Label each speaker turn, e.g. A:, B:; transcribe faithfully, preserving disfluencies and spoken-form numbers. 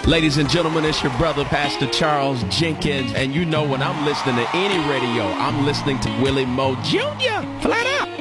A: Ladies and gentlemen, it's your brother, Pastor Charles Jenkins. And you know when I'm listening to any radio, I'm listening to Willie Moe Junior Flat out.